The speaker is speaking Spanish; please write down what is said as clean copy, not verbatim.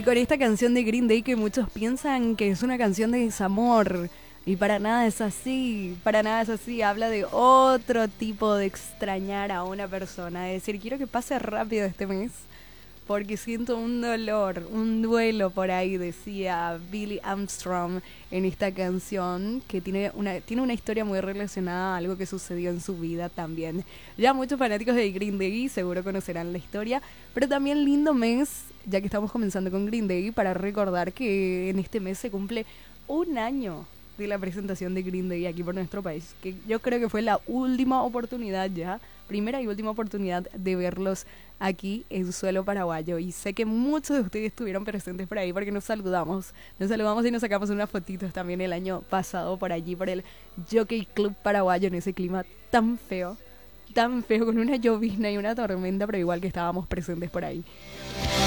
Y con esta canción de Green Day que muchos piensan que es una canción de desamor. Y para nada es así, para nada es así. Habla de otro tipo de extrañar a una persona. De decir, quiero que pase rápido este mes. Porque siento un dolor, un duelo por ahí, decía Billy Armstrong en esta canción, que tiene una historia muy relacionada a algo que sucedió en su vida también. Ya muchos fanáticos de Green Day seguro conocerán la historia, pero también lindo mes, ya que estamos comenzando con Green Day, para recordar que en este mes se cumple un año de la presentación de Green Day aquí por nuestro país, que yo creo que fue la última oportunidad ya, primera y última oportunidad de verlos aquí en suelo paraguayo. Y sé que muchos de ustedes estuvieron presentes por ahí porque nos saludamos y nos sacamos unas fotitos también el año pasado por allí, por el Jockey Club paraguayo, en ese clima tan feo, con una llovizna y una tormenta, pero igual que estábamos presentes por ahí.